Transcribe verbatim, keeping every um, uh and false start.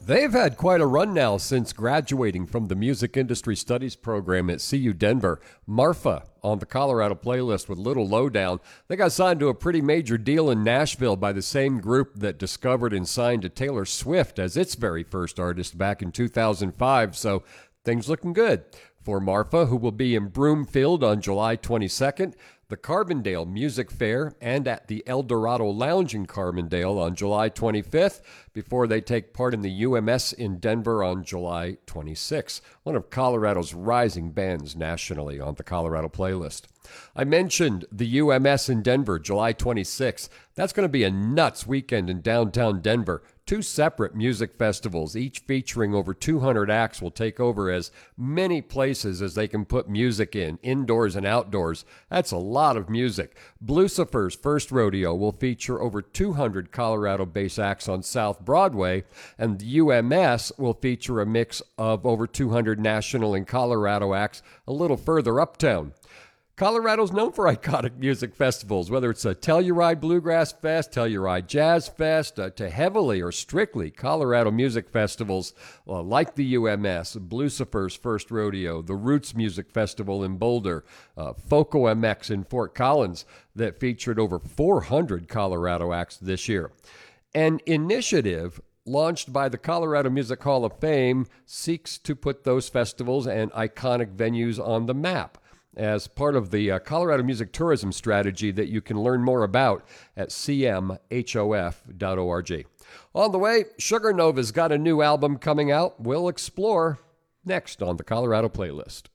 They've had quite a run now since graduating from the Music Industry Studies program at C U Denver. Marfa on the Colorado playlist with Little Lowdown. They got signed to a pretty major deal in Nashville by the same group that discovered and signed to Taylor Swift as its very first artist back in two thousand five, so things looking good for Marfa, who will be in Broomfield on July twenty-second, the Carbondale Music Fair, and at the El Dorado Lounge in Carbondale on July twenty-fifth, before they take part in the U M S in Denver on July twenty-sixth, one of Colorado's rising bands nationally on the Colorado playlist. I mentioned the U M S in Denver, July twenty-sixth. That's going to be a nuts weekend in downtown Denver. Two separate music festivals, each featuring over two hundred acts, will take over as many places as they can put music in, indoors and outdoors. That's a lot of music. Blucifer's first rodeo will feature over two hundred Colorado-based acts on South Broadway, and the U M S will feature a mix of over two hundred national and Colorado acts a little further uptown. Colorado's known for iconic music festivals, whether it's a Telluride Bluegrass Fest, Telluride Jazz Fest, uh, to heavily or strictly Colorado music festivals uh, like the U M S, Blucifer's First Rodeo, the Roots Music Festival in Boulder, uh, Foco M X in Fort Collins that featured over four hundred Colorado acts this year. An initiative launched by the Colorado Music Hall of Fame seeks to put those festivals and iconic venues on the map as part of the uh, Colorado Music Tourism Strategy that you can learn more about at c m h o f dot org. On the way, Sugar Nova's got a new album coming out. We'll explore next on the Colorado playlist.